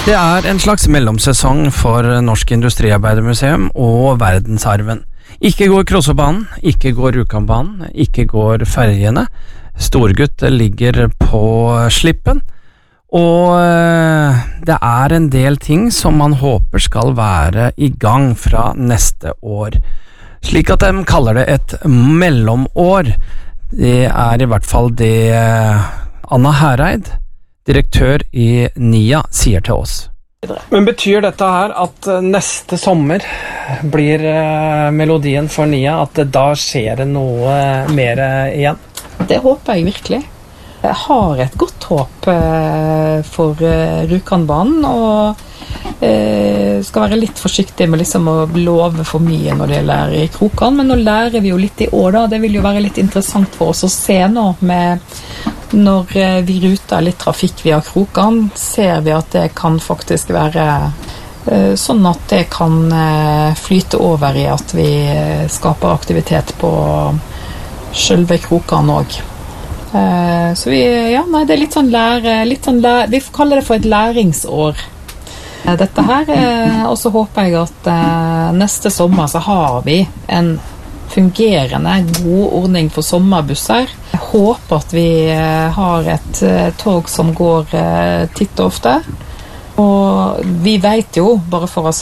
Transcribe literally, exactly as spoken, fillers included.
Det er en slags mellomsesong for Norsk Industriarbeidermuseum og verdensarven. Ikke går Krossobanen, ikke går Rjukanbanen, ikke går ferjene. Storgutt ligger på slippen, og det er en del ting som man håper skal være i gang fra neste år. Slik at de kaller det et mellomår. Det er i hvert fall det Anna Hereid, direktør i NIA, sier til oss. Men betyr dette her at neste sommer blir melodien for NIA, at da skjer det noe mer igjen? Det håper jeg virkelig. Jeg har et godt håp for Rjukanbanen, og skal være litt forsiktig med liksom å love for mye når det gjelder i Krokan, men nå lærer vi jo litt i år da. Det vil jo være litt interessant for oss å se nå med når vi ruter litt trafikk via Krokan, ser vi at det kan faktisk være sånn at det kan flyte over i at vi skaper aktivitet på selve Krokan også. Så vi, ja, nei, det er litt sånn lære, litt sånn lære, vi kaller det for et læringsår. Dette her, og så håper jeg at neste sommer så har vi en fungerende, god ordning for sommerbusser. Jeg håper at vi har et tog som går titt og ofte. Og vi vet jo, bare for å